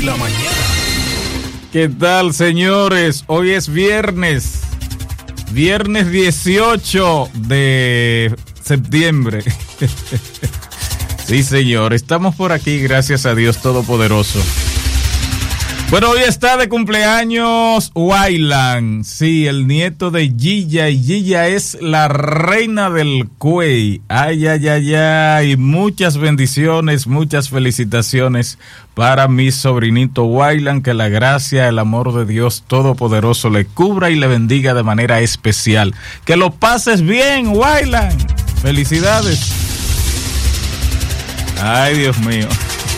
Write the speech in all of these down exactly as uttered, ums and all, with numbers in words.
la mañana. ¿Qué tal, señores? Hoy es viernes. Viernes dieciocho de septiembre. Sí, señor. Estamos por aquí, gracias a Dios Todopoderoso. Bueno, hoy está de cumpleaños Wayland, sí, el nieto de Gilla, y Gilla es la reina del cuey. Ay, ay, ay, ay, muchas bendiciones, muchas felicitaciones para mi sobrinito Wayland, que la gracia, el amor de Dios Todopoderoso le cubra y le bendiga de manera especial. Que lo pases bien, Wayland. Felicidades. Ay, Dios mío.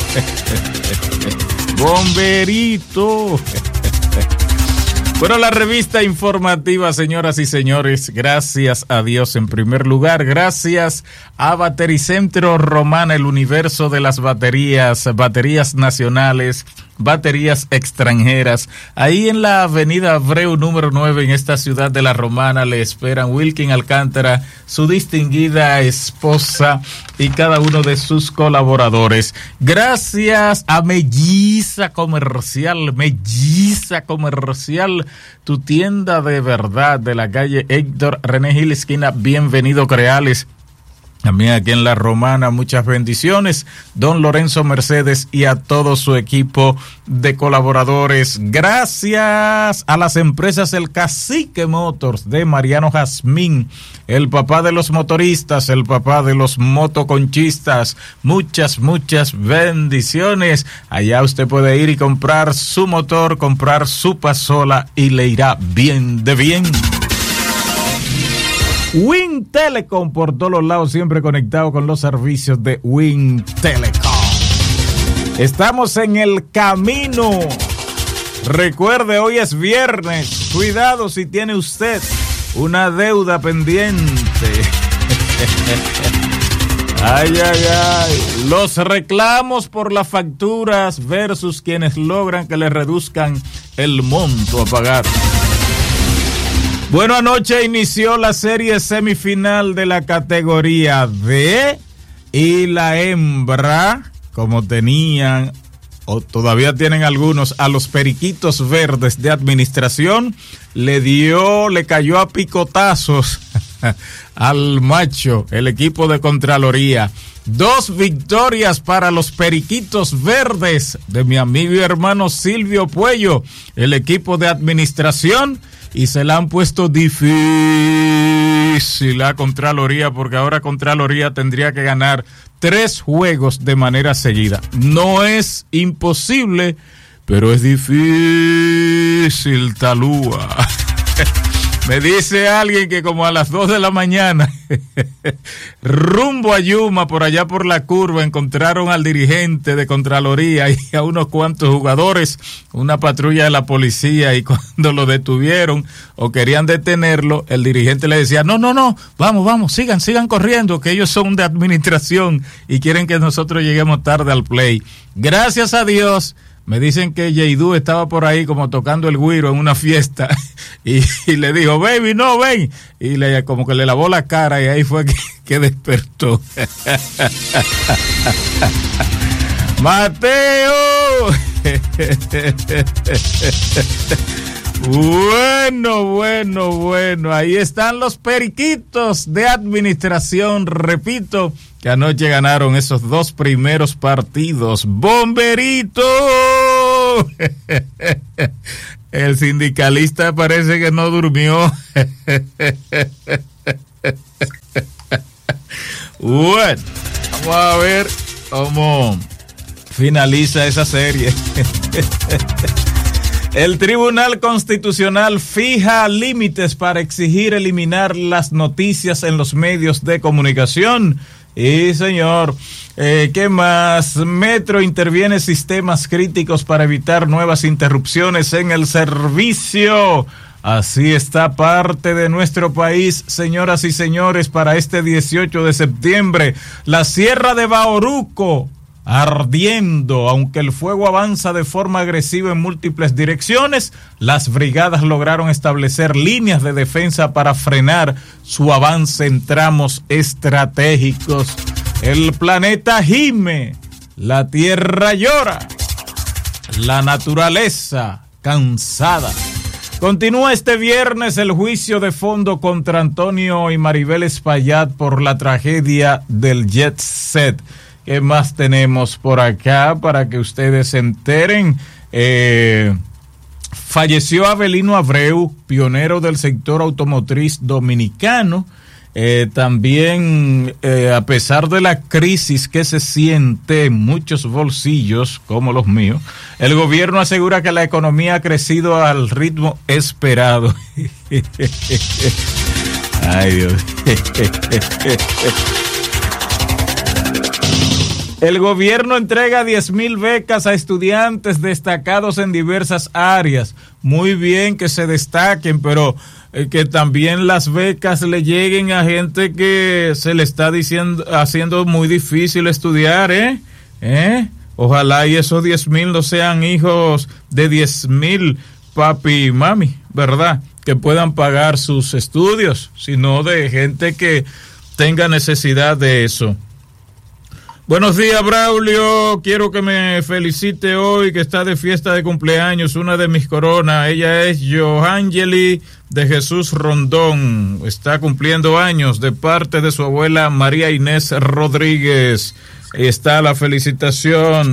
Bomberito. Bueno, la revista informativa, señoras y señores, gracias a Dios en primer lugar, gracias a Batericentro Romana, el universo de las baterías, baterías nacionales, baterías extranjeras. Ahí en la avenida Abreu número nueve, en esta ciudad de La Romana, le esperan Wilkin Alcántara, su distinguida esposa y cada uno de sus colaboradores. Gracias a Melliza Comercial, Melliza Comercial, tu tienda de verdad de la calle Héctor René Gil, esquina Bienvenido Creales. También aquí en La Romana, muchas bendiciones, don Lorenzo Mercedes y a todo su equipo de colaboradores. Gracias a las empresas El Cacique Motors de Mariano Jazmín, el papá de los motoristas, el papá de los motoconchistas. Muchas, muchas bendiciones. Allá usted puede ir y comprar su motor, comprar su pasola y le irá bien de bien. Win Telecom por todos los lados, siempre conectado con los servicios de Win Telecom. Estamos en el camino. Recuerde, hoy es viernes. Cuidado si tiene usted una deuda pendiente. Ay, ay, ay. Los reclamos por las facturas versus quienes logran que le reduzcan el monto a pagar. Bueno, anoche inició la serie semifinal de la categoría D y la hembra, como tenían o todavía tienen algunos, a los Periquitos Verdes de Administración, le dio, le cayó a picotazos al macho, el equipo de Contraloría. Dos victorias para los Periquitos Verdes de mi amigo y hermano Silvio Puello, el equipo de Administración. Y se la han puesto difícil a Contraloría, porque ahora Contraloría tendría que ganar tres juegos de manera seguida. No es imposible, pero es difícil, Talúa. Me dice alguien que como a las dos de la mañana, rumbo a Yuma, por allá por la curva, encontraron al dirigente de Contraloría y a unos cuantos jugadores, una patrulla de la policía, y cuando lo detuvieron o querían detenerlo, el dirigente le decía, no, no, no, vamos, vamos, sigan, sigan corriendo, que ellos son de administración y quieren que nosotros lleguemos tarde al play. Gracias a Dios. Me dicen que Yeidú estaba por ahí como tocando el güiro en una fiesta y, y le dijo, baby, no, ven. Y le, como que le lavó la cara y ahí fue que, que despertó. ¡Mateo! Bueno, bueno, bueno. Ahí están los Periquitos de Administración. Repito, que anoche ganaron esos dos primeros partidos. ¡Bomberito! El sindicalista parece que no durmió. Bueno, vamos a ver cómo finaliza esa serie. El Tribunal Constitucional fija límites para exigir eliminar las noticias en los medios de comunicación. Y señor, eh, ¿qué más? Metro interviene sistemas críticos para evitar nuevas interrupciones en el servicio. Así está parte de nuestro país, señoras y señores, para este dieciocho de septiembre. La Sierra de Bauruco ardiendo, aunque el fuego avanza de forma agresiva en múltiples direcciones, las brigadas lograron establecer líneas de defensa para frenar su avance en tramos estratégicos. El planeta gime, la tierra llora. la naturaleza cansada. Continúa este viernes el juicio de fondo contra Antonio y Maribel Espaillat por la tragedia del Jet Set. ¿Qué más tenemos por acá para que ustedes se enteren? Eh, falleció Avelino Abreu, pionero del sector automotriz dominicano. Eh, también, eh, a pesar de la crisis que se siente en muchos bolsillos, como los míos, el gobierno asegura que la economía ha crecido al ritmo esperado. Ay, Dios. El gobierno entrega diez mil becas a estudiantes destacados en diversas áreas. Muy bien que se destaquen, pero eh, que también las becas le lleguen a gente que se le está diciendo, haciendo muy difícil estudiar, ¿eh? ¿Eh? Ojalá y esos diez mil no sean hijos de diez mil papi y mami, ¿verdad? Que puedan pagar sus estudios, sino de gente que tenga necesidad de eso. Buenos días, Braulio. Quiero que me felicite hoy, que está de fiesta de cumpleaños, una de mis coronas. Ella es Joangeli de Jesús Rondón. Está cumpliendo años de parte de su abuela María Inés Rodríguez. Ahí está la felicitación.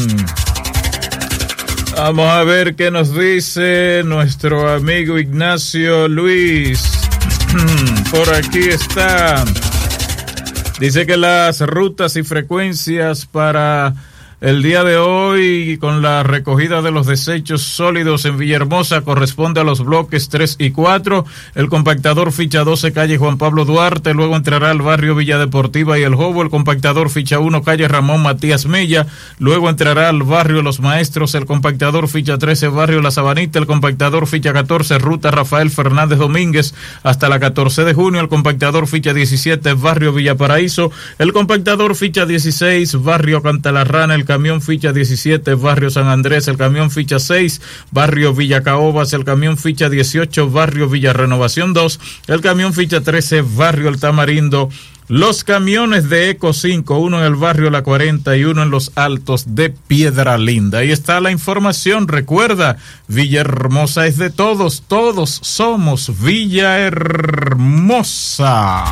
Vamos a ver qué nos dice nuestro amigo Ignacio Luis. Por aquí está. Dice que las rutas y frecuencias para el día de hoy con la recogida de los desechos sólidos en Villahermosa corresponde a los bloques tres y cuatro. El compactador ficha doce, calle Juan Pablo Duarte. Luego entrará al barrio Villa Deportiva y El Jobo. El compactador ficha uno, calle Ramón Matías Mella. Luego entrará al barrio Los Maestros. El compactador ficha trece, barrio La Sabanita. El compactador ficha catorce, ruta Rafael Fernández Domínguez hasta la catorce de junio. El compactador ficha diecisiete, barrio Villa Paraíso. El compactador ficha dieciséis, barrio Cantalarrana. El camión ficha diecisiete, barrio San Andrés. El camión ficha seis, barrio Villa Caobas. El camión ficha dieciocho, barrio Villa Renovación dos. El camión ficha trece, barrio El Tamarindo. Los camiones de Eco cinco, uno en el barrio La cuarenta y uno en los Altos de Piedra Linda. Ahí está la información. Recuerda, Villahermosa es de todos, todos somos Villahermosa.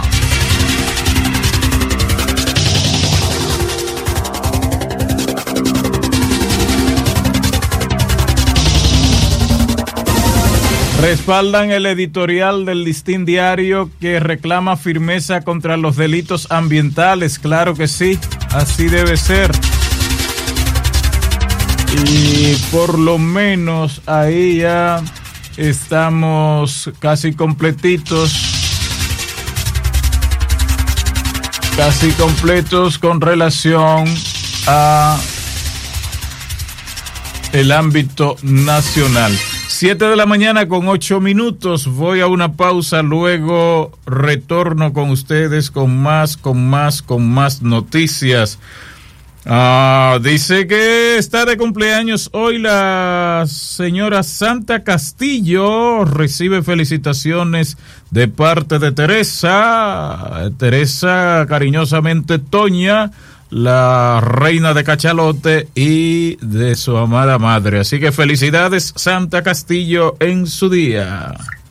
Respaldan el editorial del Listín Diario que reclama firmeza contra los delitos ambientales. Claro que sí, así debe ser. Y por lo menos ahí ya estamos casi completitos. Casi completos con relación a el ámbito nacional. Siete de la mañana con ocho minutos. Voy a una pausa, luego retorno con ustedes con más, con más, con más noticias. Ah, dice que está de cumpleaños hoy la señora Santa Castillo. Recibe felicitaciones de parte de Teresa. Teresa, cariñosamente Toña, la reina de Cachalote y de su amada madre. Así que felicidades, Santa Castillo, en su día.